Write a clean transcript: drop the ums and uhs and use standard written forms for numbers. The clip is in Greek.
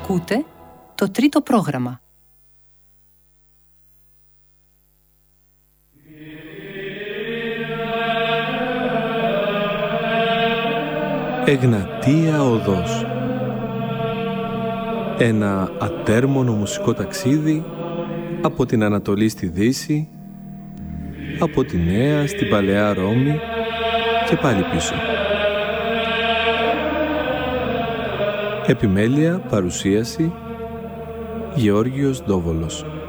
Ακούτε το τρίτο πρόγραμμα. Εγνατία Οδός. Ένα ατέρμονο μουσικό ταξίδι από την Ανατολή στη Δύση, από τη Νέα στην Παλαιά Ρώμη και πάλι πίσω. Επιμέλεια, παρουσίαση, Γεώργιος Ντόβολος.